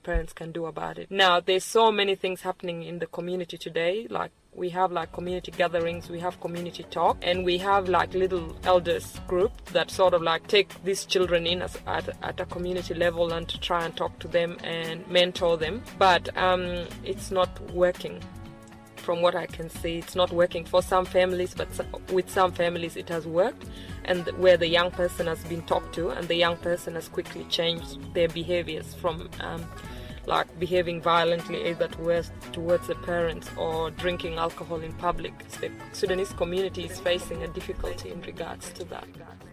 parents can do about it. Now, there's so many things happening in the community today, like we have like community gatherings, we have community talk, and we have like little elders group that sort of like take these children in at a community level and to try and talk to them and mentor them. But it's not working. From what I can see, it's not working for some families, but with some families it has worked, and where the young person has been talked to and the young person has quickly changed their behaviors from like behaving violently either towards the parents or drinking alcohol in public. The Sudanese community is facing a difficulty in regards to that.